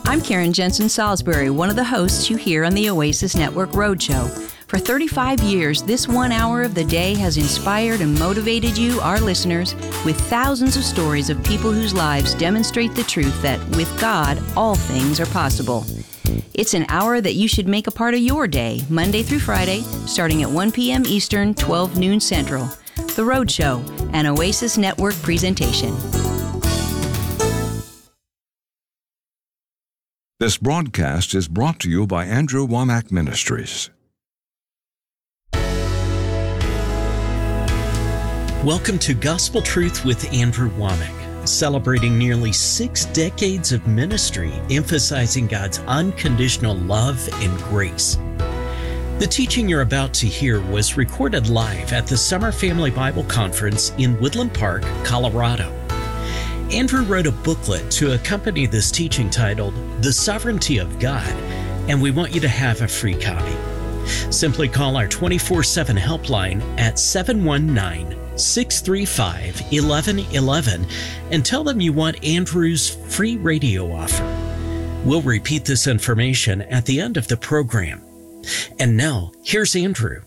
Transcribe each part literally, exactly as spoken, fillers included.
I'm Karen Jensen Salisbury, one of the hosts you hear on the Oasis Network Roadshow. For thirty-five years, this one hour of the day has inspired and motivated you, our listeners, with thousands of stories of people whose lives demonstrate the truth that with God, all things are possible. It's an hour that you should make a part of your day, Monday through Friday, starting at one p.m. Eastern, twelve noon Central. The Roadshow, an Oasis Network presentation. This broadcast is brought to you by Andrew Wommack Ministries. Welcome to Gospel Truth with Andrew Wommack, celebrating nearly six decades of ministry, emphasizing God's unconditional love and grace. The teaching you're about to hear was recorded live at the Summer Family Bible Conference in Woodland Park, Colorado. Andrew wrote a booklet to accompany this teaching titled The Sovereignty of God, and we want you to have a free copy. Simply call our twenty-four seven helpline at seven one nine, six three five, one one one one and tell them you want Andrew's free radio offer. We'll repeat this information at the end of the program. And now, here's Andrew.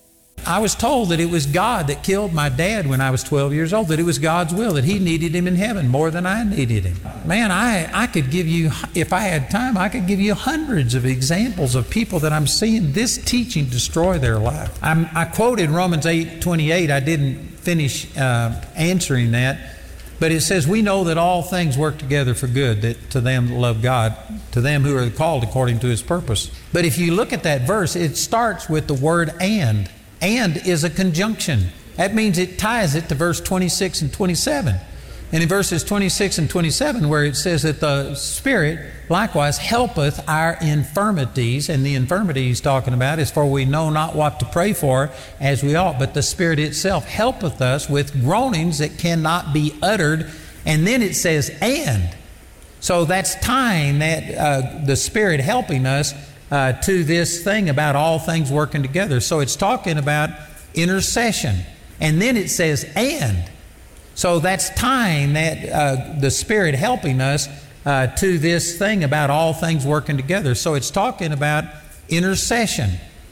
I was told that it was God that killed my dad when I was twelve years old, that it was God's will, that he needed him in heaven more than I needed him. Man, I, I could give you, if I had time, I could give you hundreds of examples of people that I'm seeing this teaching destroy their life. I'm, I quoted Romans eight twenty-eight. I didn't finish uh, answering that, but it says, we know that all things work together for good, that to them that love God, to them who are called according to his purpose. But if you look at that verse, it starts with the word and. And is a conjunction. That means it ties it to verse twenty-six and twenty-seven. And in verses twenty-six and twenty-seven, where it says that the Spirit likewise helpeth our infirmities, and the infirmity he's talking about is for we know not what to pray for as we ought, but the Spirit itself helpeth us with groanings that cannot be uttered. And then it says, and. So that's tying that uh, the Spirit helping us Uh, to this thing about all things working together. So it's talking about intercession. And then it says, and. So that's tying that uh, the Spirit helping us uh, to this thing about all things working together. So it's talking about intercession.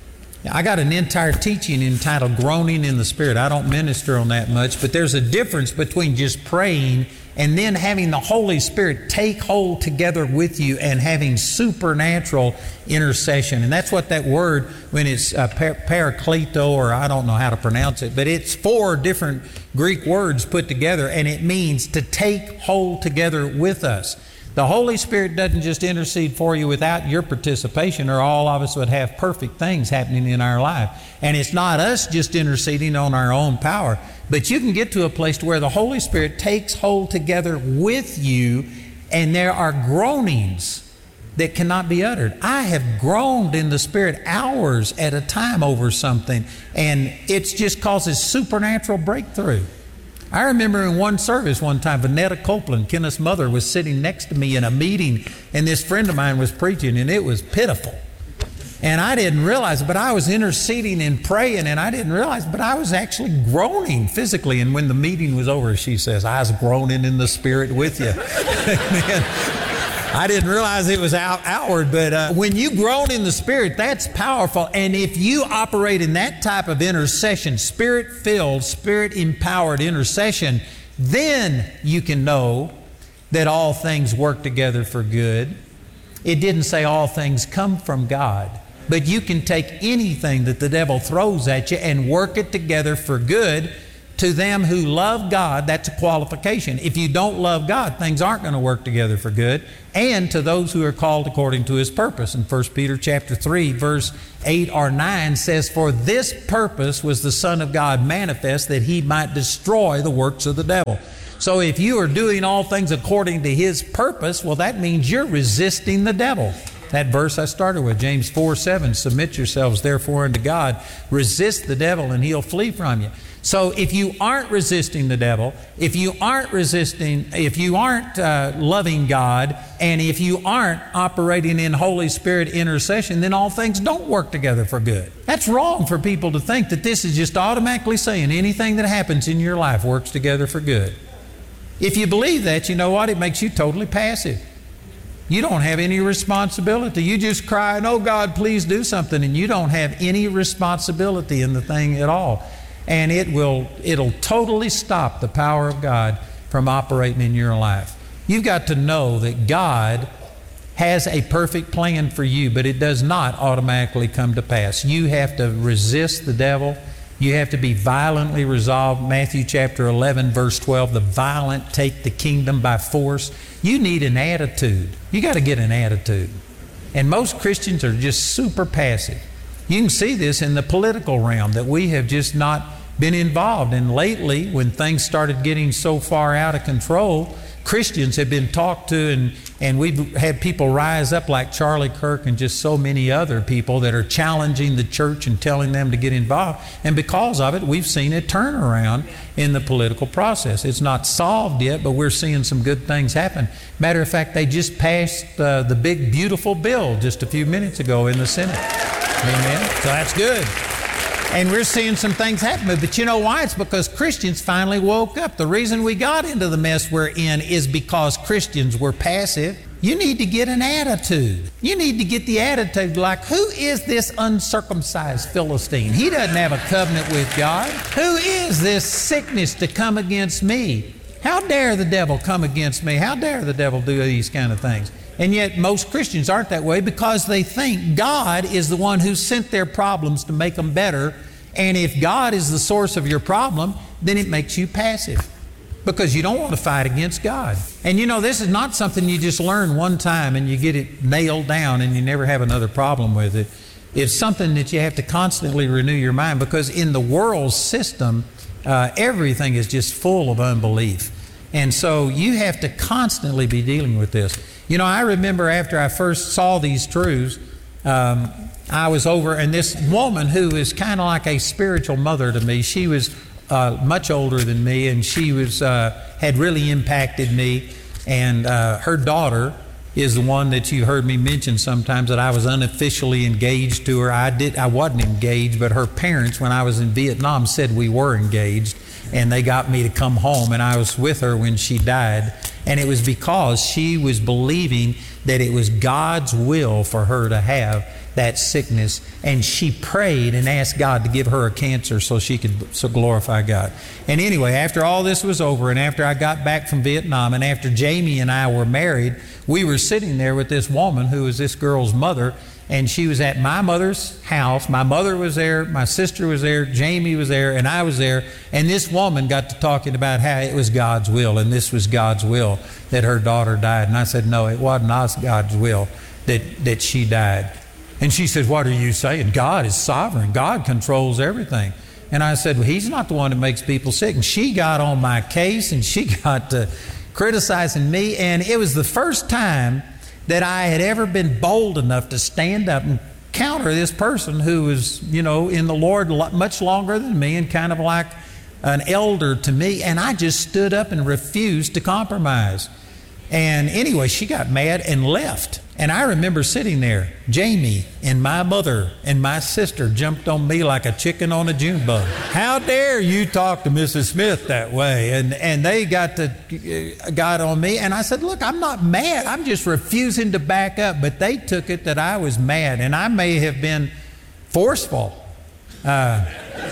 I got an entire teaching entitled Groaning in the Spirit. I don't minister on that much, but there's a difference between just praying and then having the Holy Spirit take hold together with you and having supernatural intercession. And that's what that word, when it's uh, par- parakleto, or I don't know how to pronounce it, but it's four different Greek words put together, and it means to take hold together with us. The Holy Spirit doesn't just intercede for you without your participation, or all of us would have perfect things happening in our life. And it's not us just interceding on our own power, but you can get to a place to where the Holy Spirit takes hold together with you, and there are groanings that cannot be uttered. I have groaned in the Spirit hours at a time over something, and it just causes supernatural breakthrough. I remember in one service one time, Vanetta Copeland, Kenneth's mother, was sitting next to me in a meeting, and this friend of mine was preaching, and it was pitiful. And I didn't realize it, but I was interceding and praying, and I didn't realize, but I was actually groaning physically. And when the meeting was over, she says, I was groaning in the Spirit with you. Man, I didn't realize it was out, outward, but uh, when you groan in the Spirit, that's powerful. And if you operate in that type of intercession, Spirit-filled, Spirit-empowered intercession, then you can know that all things work together for good. It didn't say all things come from God, but you can take anything that the devil throws at you and work it together for good. To them who love God, that's a qualification. If you don't love God, things aren't going to work together for good. And to those who are called according to his purpose. And First Peter chapter three, verse eight or nine says, for this purpose was the Son of God manifest, that he might destroy the works of the devil. So if you are doing all things according to his purpose, well, that means you're resisting the devil. That verse I started with, James four seven, submit yourselves therefore unto God, resist the devil and he'll flee from you. So if you aren't resisting the devil, if you aren't resisting, if you aren't uh, loving God, and if you aren't operating in Holy Spirit intercession, then all things don't work together for good. That's wrong for people to think that this is just automatically saying anything that happens in your life works together for good. If you believe that, you know what? It makes you totally passive. You don't have any responsibility. You just cry, "Oh God, please do something," and you don't have any responsibility in the thing at all. And it will, it'll totally stop the power of God from operating in your life. You've got to know that God has a perfect plan for you, but it does not automatically come to pass. You have to resist the devil. You have to be violently resolved. Matthew chapter eleven, verse twelve, the violent take the kingdom by force. You need an attitude. You got to get an attitude. And most Christians are just super passive. You can see this in the political realm, that we have just not been involved. And lately, when things started getting so far out of control, Christians have been talked to, and, and we've had people rise up like Charlie Kirk and just so many other people that are challenging the church and telling them to get involved. And because of it, we've seen a turnaround in the political process. It's not solved yet, but we're seeing some good things happen. Matter of fact, they just passed uh, the big, beautiful bill just a few minutes ago in the Senate. Amen. So that's good. And we're seeing some things happen. But you know why? It's because Christians finally woke up. The reason we got into the mess we're in is because Christians were passive. You need to get an attitude. You need to get the attitude like, who is this uncircumcised Philistine? He doesn't have a covenant with God. Who is this sickness to come against me? How dare the devil come against me? How dare the devil do these kind of things? And yet most Christians aren't that way because they think God is the one who sent their problems to make them better. And if God is the source of your problem, then it makes you passive because you don't want to fight against God. And you know, this is not something you just learn one time and you get it nailed down and you never have another problem with it. It's something that you have to constantly renew your mind, because in the world system, uh, everything is just full of unbelief. And so you have to constantly be dealing with this. You know, I remember after I first saw these truths, um, I was over, and this woman who is kind of like a spiritual mother to me, she was uh, much older than me, and she was uh, had really impacted me. And uh, her daughter is the one that you heard me mention sometimes, that I was unofficially engaged to her. I did, I wasn't engaged, but her parents, when I was in Vietnam, said we were engaged, and they got me to come home, and I was with her when she died. And it was because she was believing that it was God's will for her to have that sickness, and she prayed and asked God to give her a cancer so she could so glorify God. And anyway, after all this was over, and after I got back from Vietnam, and after Jamie and I were married, we were sitting there with this woman who was this girl's mother, and she was at my mother's house. My mother was there, my sister was there, Jamie was there, and I was there. And this woman got to talking about how it was God's will, and this was God's will that her daughter died. And I said, no, it wasn't God's will that, that she died. And she said, what are you saying? God is sovereign. God controls everything. And I said, well, He's not the one that makes people sick. And she got on my case, and she got to criticizing me. And it was the first time that I had ever been bold enough to stand up and counter this person who was, you know, in the Lord much longer than me and kind of like an elder to me. And I just stood up and refused to compromise. And anyway, she got mad and left. And I remember sitting there. Jamie and my mother and my sister jumped on me like a chicken on a June bug. How dare you talk to Missus Smith that way? And and they got to uh, got on me. And I said, look, I'm not mad. I'm just refusing to back up. But they took it that I was mad, and I may have been forceful. Uh,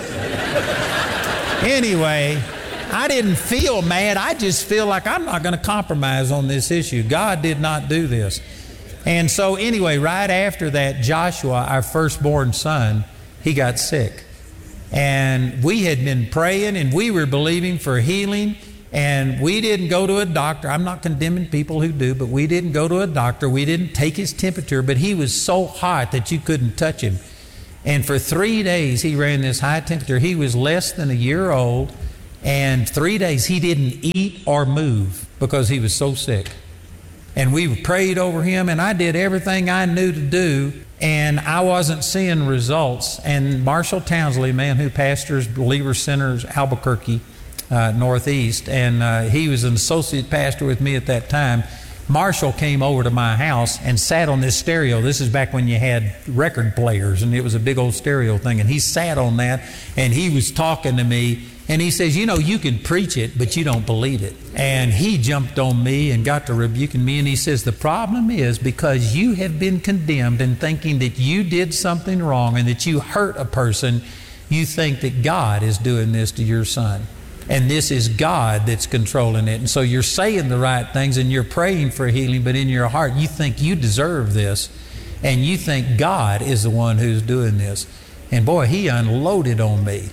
anyway, I didn't feel mad. I just feel like I'm not going to compromise on this issue. God did not do this. And so anyway, right after that, Joshua, our firstborn son, he got sick. And we had been praying, and we were believing for healing, and we didn't go to a doctor. I'm not condemning people who do, but we didn't go to a doctor. We didn't take his temperature, but he was so hot that you couldn't touch him. And for three days, he ran this high temperature. He was less than a year old, and three days he didn't eat or move because he was so sick. And we prayed over him, and I did everything I knew to do, and I wasn't seeing results. And Marshall Townsley, man who pastors Believer Centers, Albuquerque, uh, Northeast, and uh, he was an associate pastor with me at that time. Marshall came over to my house and sat on this stereo. This is back when you had record players, and it was a big old stereo thing. And he sat on that, and he was talking to me, And he says, you know, you can preach it, but you don't believe it. And he jumped on me and got to rebuking me. And he says, the problem is because you have been condemned and thinking that you did something wrong and that you hurt a person, you think that God is doing this to your son. And this is God that's controlling it. And so you're saying the right things and you're praying for healing, but in your heart you think you deserve this. And you think God is the one who's doing this. And boy, he unloaded on me.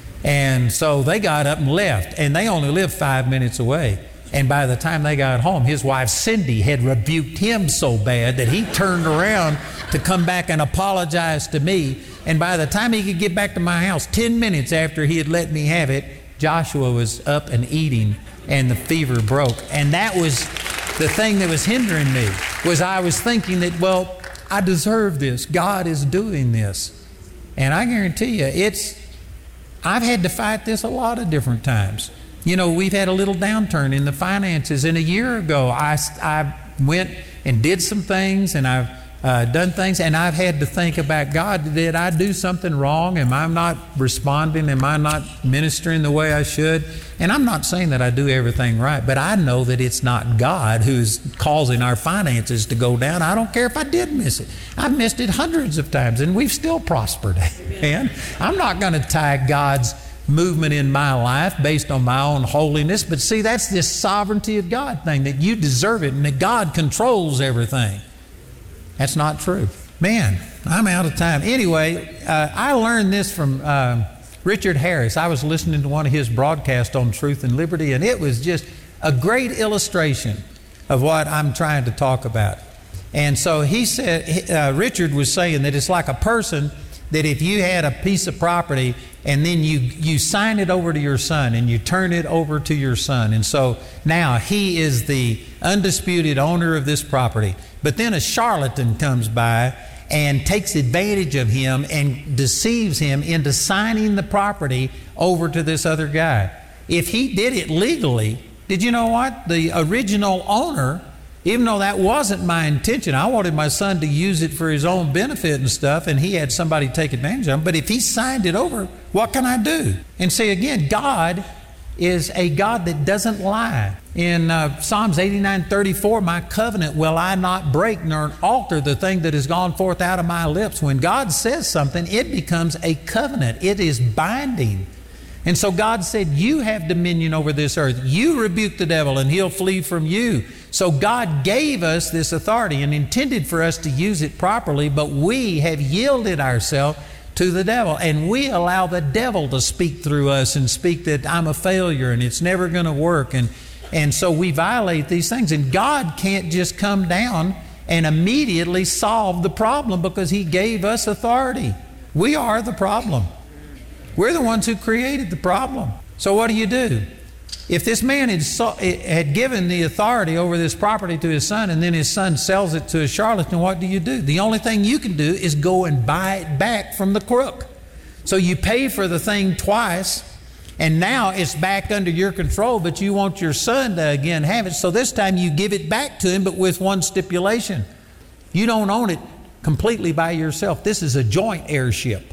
And so they got up and left, and they only lived five minutes away. And by the time they got home, his wife Cindy had rebuked him so bad that he turned around to come back and apologize to me. And by the time he could get back to my house, ten minutes after he had let me have it, Joshua was up and eating, and the fever broke. And that was the thing that was hindering me, was I was thinking that, well, I deserve this. God is doing this. And I guarantee you, it's I've had to fight this a lot of different times. You know, we've had a little downturn in the finances, and a year ago I, I went and did some things, and I've uh, done things, and I've had to think about, God, did I do something wrong? Am I not responding? Am I not ministering the way I should? And I'm not saying that I do everything right, but I know that it's not God who's causing our finances to go down. I don't care if I did miss it. I've missed it hundreds of times, and we've still prospered. And I'm not going to tie God's movement in my life based on my own holiness, but see, that's this sovereignty of God thing, that you deserve it and that God controls everything. That's not true. Man, I'm out of time. Anyway, uh, I learned this from uh, Richard Harris. I was listening to one of his broadcasts on Truth and Liberty, and it was just a great illustration of what I'm trying to talk about. And so he said, uh, Richard was saying that it's like a person that if you had a piece of property and then you, you sign it over to your son and you turn it over to your son. And so now he is the undisputed owner of this property. But then a charlatan comes by and takes advantage of him and deceives him into signing the property over to this other guy. If he did it legally, did you know what? The original owner, even though that wasn't my intention, I wanted my son to use it for his own benefit and stuff, and he had somebody take advantage of him. But if he signed it over, what can I do? And see, again, God is a God that doesn't lie. In uh, Psalms eighty-nine thirty-four, my covenant will I not break nor alter the thing that has gone forth out of my lips. When God says something, it becomes a covenant. It is binding. And so God said, you have dominion over this earth. You rebuke the devil and he'll flee from you. So God gave us this authority and intended for us to use it properly, but we have yielded ourselves to the devil, and we allow the devil to speak through us and speak that I'm a failure and it's never going to work. And, and so we violate these things, and God can't just come down and immediately solve the problem because he gave us authority. We are the problem. We're the ones who created the problem. So what do you do? If this man had, so, had given the authority over this property to his son, and then his son sells it to a charlatan, what do you do? The only thing you can do is go and buy it back from the crook. So you pay for the thing twice, and now it's back under your control, but you want your son to again have it. So this time you give it back to him, but with one stipulation. You don't own it completely by yourself. This is a joint heirship.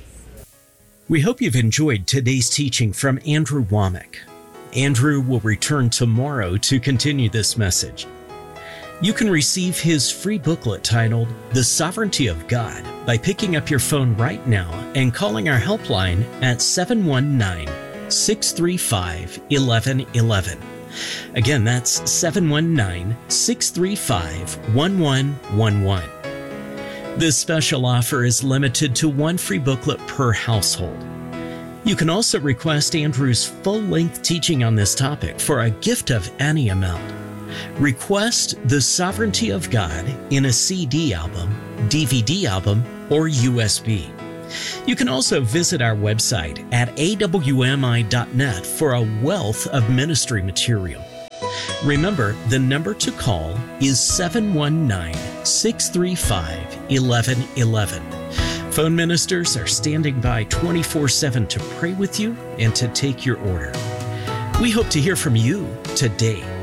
We hope you've enjoyed today's teaching from Andrew Wommack. Andrew will return tomorrow to continue this message. You can receive his free booklet titled The Sovereignty of God by picking up your phone right now and calling our helpline at seven one nine, six three five, one one one one. Again, that's seven one nine, six three five, one one one one. This special offer is limited to one free booklet per household. You can also request Andrew's full-length teaching on this topic for a gift of any amount. Request The Sovereignty of God in a C D album, D V D album, or U S B. You can also visit our website at A W M I dot net for a wealth of ministry material. Remember, the number to call is seven one nine, six three five, one one one one. Phone ministers are standing by twenty-four seven to pray with you and to take your order. We hope to hear from you today.